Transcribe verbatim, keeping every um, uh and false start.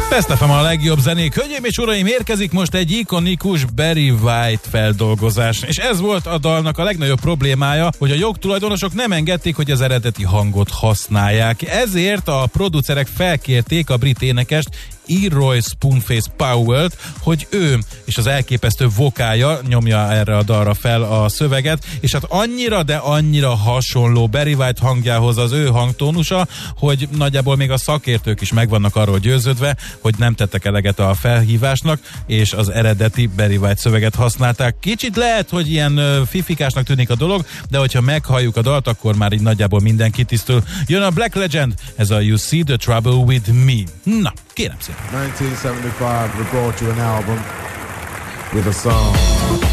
Best ef em a legjobb zenék. Hölgyeim és uraim, érkezik most egy ikonikus Barry White feldolgozás. És ez volt a dalnak a legnagyobb problémája, hogy a jogtulajdonosok nem engedték, hogy az eredeti hangot használják. Ezért a producerek felkérték a brit énekest, Elroy Spoonface Powell-t, hogy ő és az elképesztő vokálja nyomja erre a dalra fel a szöveget, és hát annyira, de annyira hasonló Barry White hangjához az ő hangtónusa, hogy nagyjából még a szakértők is meg vannak arról győződve, hogy nem tettek eleget a felhívásnak, és az eredeti Barry White szöveget használták. Kicsit lehet, hogy ilyen fifikásnak tűnik a dolog, de hogyha meghalljuk a dalt, akkor már így nagyjából mindenki tisztül. Jön a Black Legend, ez a You See the Trouble With Me. Na, kérem szépen. nineteen seventy-five, we brought you an album with a song.